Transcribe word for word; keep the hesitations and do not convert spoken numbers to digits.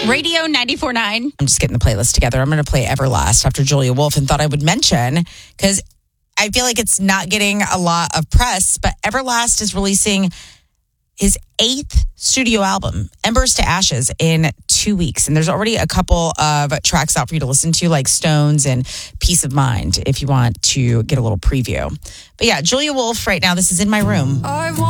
Radio ninety-four point nine. I'm just getting the playlist together. I'm going to play Everlast after Julia Wolf, and thought I would mention, because I feel like it's not getting a lot of press, but Everlast is releasing his eighth studio album, Embers to Ashes, in two weeks. And there's already a couple of tracks out for you to listen to, like Stones and Peace of Mind, if you want to get a little preview. But yeah, Julia Wolf right now. This is In My Room. I want